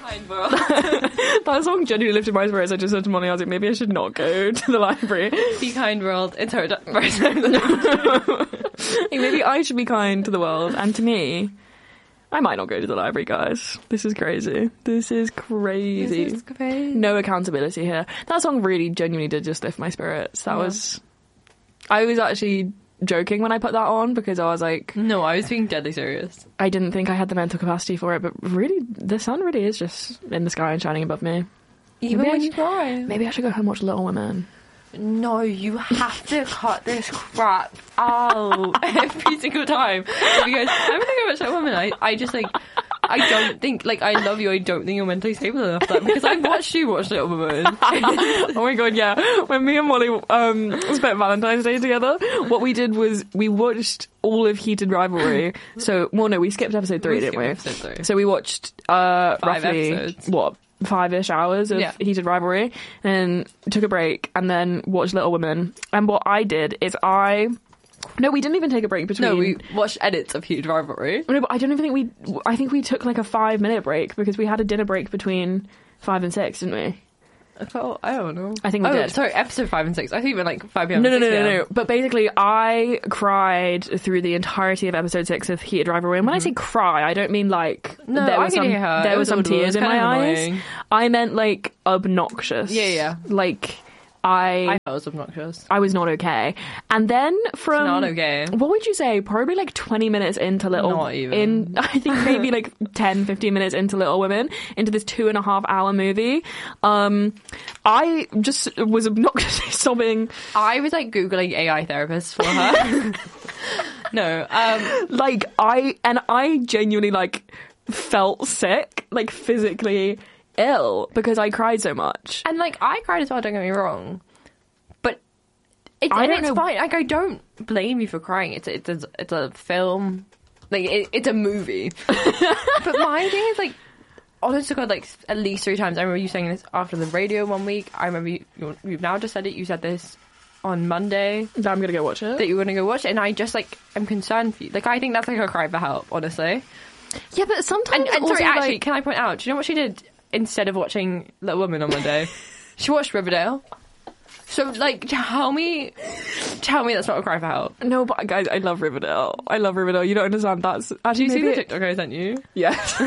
Kind world. That song genuinely lifted my spirits. I just said to Molly, I was like, maybe I should not go to the library. Be kind world. It's her. Hey, maybe I should be kind to the world and to me. I might not go to the library, guys. This is crazy. This is crazy. No accountability here. That song really genuinely did just lift my spirits. I was actually joking when I put that on because I was like... No, I was being deadly serious. I didn't think I had the mental capacity for it, but really, the sun really is just in the sky and shining above me. Even when you cry. Maybe I should go home and watch Little Women. No, you have to cut this crap out every single time. Because every time I watch Little Women, I just like... I don't think, like, I love you, I don't think you're mentally stable enough for that, because I've watched you watch Little Women. Oh my god, yeah. When me and Molly spent Valentine's Day together, what we did was we watched all of Heated Rivalry. So, well, no, we skipped episode 3, didn't we? Episode 3. So we watched roughly, episodes. what, 5-ish hours of Heated Rivalry, and took a break, and then watched Little Women. And what I did is no, we didn't even take a break between... No, we watched edits of Heated Rivalry. No, but I don't even think I think we took like a 5-minute break because we had a dinner break between 5 and 6, didn't we? I don't know. I think we did. Sorry, episode 5 and 6. I think we went like 5 p.m. No. But basically, I cried through the entirety of episode 6 of Heated Rivalry. And when I say cry, I don't mean like... No, there were some tears in my eyes. I meant like obnoxious. Yeah. Like... I was obnoxious. I was not okay. And then from... It's not okay. What would you say? Probably like 20 minutes into Little... Not even. I think maybe like 10, 15 minutes into Little Women, into this 2.5-hour movie. I just was obnoxiously sobbing. I was like Googling AI therapists for her. No. I genuinely like felt sick, like physically ill because I cried so much. And like I cried as well, don't get me wrong, but it's fine. Like I don't blame you for crying. It's a film, like it's a movie. But my thing is like, honest to God, like at least 3 times I remember you saying this after the radio one week. I remember you've now just said it. You said this on Monday that I'm gonna go watch it. That you were gonna go watch it, and I just like I'm concerned for you. Like I think that's like a cry for help, honestly. Yeah, but sometimes and sorry, actually, can I point out? Do you know what she did? Instead of watching Little Woman on Monday, she watched Riverdale. So, like, tell me that's not a cry for help. No, but guys, I love Riverdale. You don't understand. That's actually... Did you see the TikTok I sent you? Yes.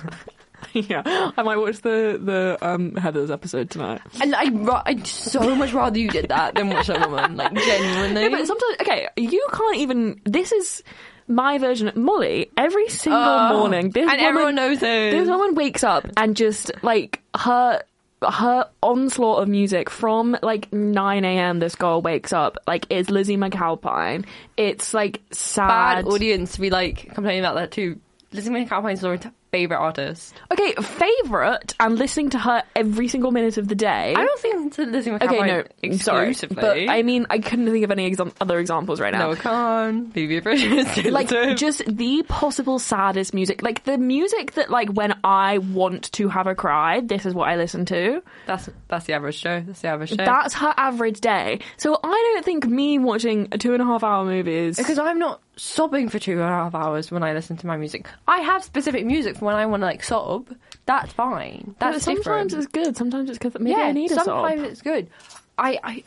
Yeah, I might watch the Heathers episode tonight. And I'd so much rather you did that than watch Little Woman. Like, genuinely. Yeah, but sometimes, okay, you can't even... This is... my version, Molly, every single morning, everyone knows it. This woman wakes up and just like her onslaught of music from like 9 a.m. This girl wakes up like it's Lizzie McAlpine. It's like sad. Bad audience to be like complaining about that too. Lizzie McAlpine's your favourite artist. Okay, favourite, and listening to her every single minute of the day. I don't think to Lizzie McAlpine exclusively. But I mean, I couldn't think of any other examples right now. No, I can't. Phoebe Bridgers. Like, just the possible saddest music. Like, the music that, like, when I want to have a cry, this is what I listen to. That's the average show. That's her average day. So I don't think me watching a 2.5-hour movie is... Because I'm not sobbing for 2.5 hours when I listen to my music. I have specific music for when I want to like sob. That's fine. That's sometimes different. It's good. Sometimes it's because maybe I need a sob. Sometimes it's good. I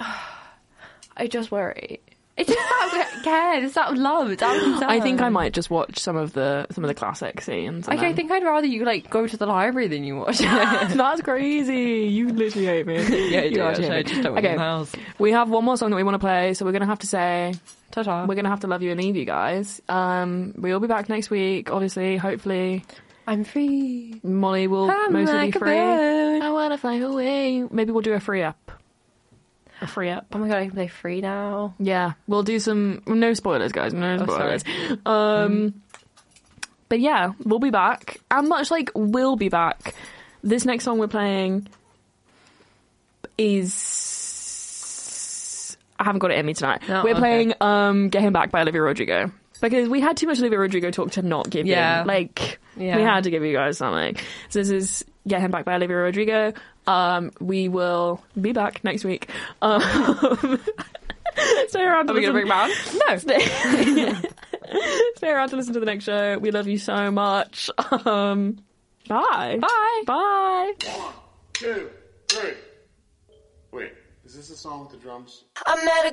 just worry. It's just out of care. It's out of love. It's out of concern. I think I might just watch some of the classic scenes. Like, I think I'd rather you like go to the library than you watch it. That's crazy. You literally hate me. Yeah, you do. I just don't want in the house. We have one more song that we want to play, so we're gonna have to say ta-ta. We're gonna have to love you and leave you guys. We'll be back next week. Obviously, hopefully. I'm free. Molly will mostly like be free. I wanna fly away. Maybe we'll do a free up. A free up. Oh my god, I can play free now. Yeah, we'll do some... No spoilers, guys. No spoilers. But yeah, we'll be back. And much like we'll be back, this next song we're playing is... I haven't got it in me tonight. No, we're playing Get Him Back by Olivia Rodrigo. Because we had too much Olivia Rodrigo talk to not give you. Like, we had to give you guys something. So this is Get Him Back by Olivia Rodrigo. We will be back next week. Stay around. Are we going to bring Bound? No. Stay around to listen to the next show. We love you so much. Bye. Bye. Bye. 2, 3. Wait, is this the song with the drums? I met a